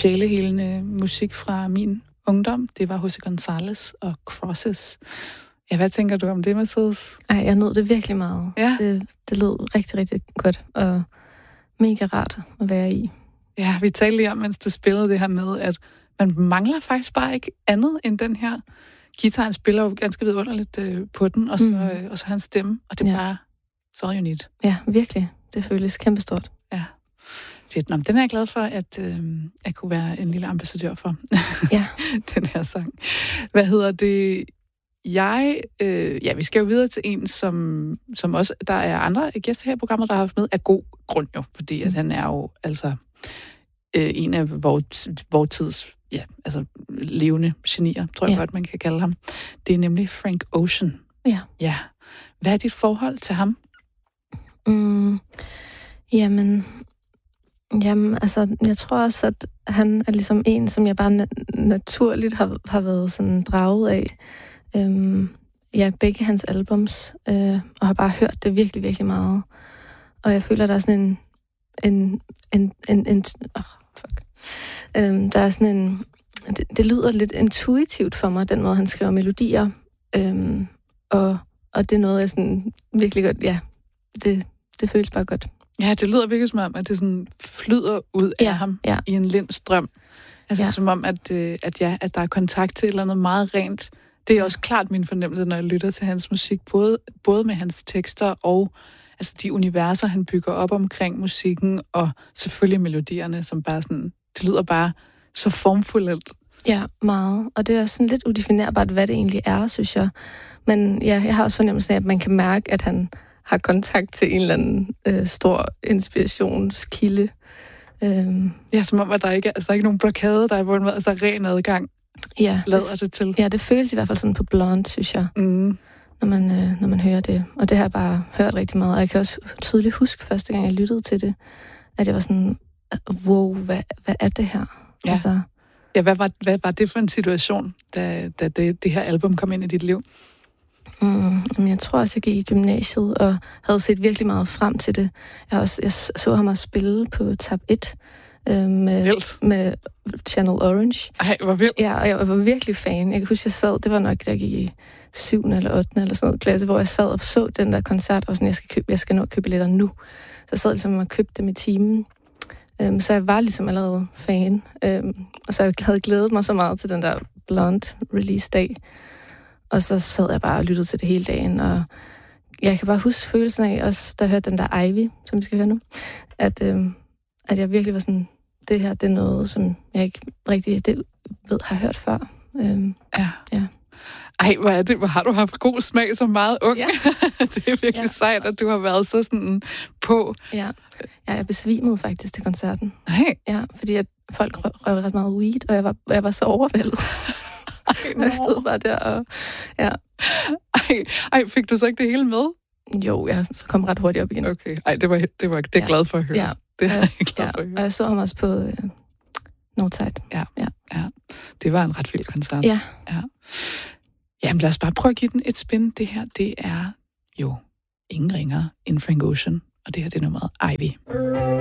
sjælehelende musik fra min ungdom. Det var José González og Crosses. Ja, hvad tænker du om det, Mercedes? Ej, jeg nød det virkelig meget. Ja. Det lød rigtig, rigtig godt, og mega rart at være i. Ja, vi talte lige om, mens det spillede det her med, at man mangler faktisk bare ikke andet end den her. Guitaren spiller jo ganske vidunderligt på den, og så hans stemme, og det er bare så all you need. Ja, virkelig. Det føles kæmpestort. Ja. Fedt. Nå, den er jeg glad for, at jeg kunne være en lille ambassadør for. Ja. Den her sang. Hvad hedder det? Vi skal jo videre til en, som også, der er andre gæster her i programmet, der har haft med, af god grund jo, fordi at han er jo altså en af vores tids levende genier, tror jeg godt, man kan kalde ham. Det er nemlig Frank Ocean. Ja. Ja. Hvad er dit forhold til ham? Jamen, altså, jeg tror også, at han er ligesom en, som jeg bare naturligt har været sådan draget af. Begge hans albums, og har bare hørt det virkelig, virkelig meget. Og jeg føler, der er sådan der er sådan en... Det lyder lidt intuitivt for mig, den måde, han skriver melodier. Og det er noget, jeg sådan virkelig godt... Ja, det føles bare godt. Ja, det lyder virkelig som om, at det sådan flyder ud af ham i en lind strøm. Altså som om, at der er kontakt til et eller andet meget rent. Det er også klart min fornemmelse, når jeg lytter til hans musik, både med hans tekster og altså de universer, han bygger op omkring musikken, og selvfølgelig melodierne, som bare sådan, det lyder bare så formfuldt. Ja, meget. Og det er sådan lidt udefinerbart, hvad det egentlig er, synes jeg. Men ja, jeg har også fornemmelsen af, at man kan mærke, at han har kontakt til en eller anden stor inspirationskilde. Ja, som om, at der ikke er nogen blokade, der er på en måde, altså ren adgang. Ja, lader det til. Ja, det føles i hvert fald sådan på Blonde, synes jeg, når man hører det. Og det har jeg bare hørt rigtig meget. Og jeg kan også tydeligt huske, første gang jeg lyttede til det, at jeg var sådan, wow, hvad er det her? Ja, altså, hvad var det for en situation, da det her album kom ind i dit liv? Jeg tror også, jeg gik i gymnasiet og havde set virkelig meget frem til det. Jeg så ham også spille på Tab 1 med Channel Orange. Ej, hvor vildt. Ja, og jeg var virkelig fan. Jeg kan huske, jeg sad, det var nok, der gik i 7. eller 8. eller sådan noget klasse, hvor jeg sad og så den der koncert, og sådan, jeg skal nå at købe billetter nu. Så jeg sad ligesom og købte dem i timen. Så jeg var ligesom allerede fan. Og så jeg havde glædet mig så meget til den der Blonde release-dag. Og så sad jeg bare og lyttede til det hele dagen, og jeg kan bare huske følelsen af, også da jeg hørte den der Ivy, som vi skal høre nu, at jeg virkelig var sådan, det her, det er noget, som jeg ikke rigtig har hørt før. Ja. Ej, hvor har du haft god smag så meget ung. Ja. Det er virkelig sejt, at du har været så sådan på. Ja, jeg besvimede faktisk til koncerten. Nej. Ja, fordi at folk røg ret meget weed, og jeg var så overvældet. Jeg stod bare der og... Ja. Ej, fik du så ikke det hele med? Jo, jeg kom ret hurtigt op igen. Okay. Ej, det er glad for at høre. Ja. Det er jeg glad for at høre. Og jeg så ham også på Northside. Ja. Det var en ret vild koncert. Ja. Jamen, lad os bare prøve at give den et spin. Det her, det er jo ingen ringere end Frank Ocean. Og det her, det er nummeret Ivy.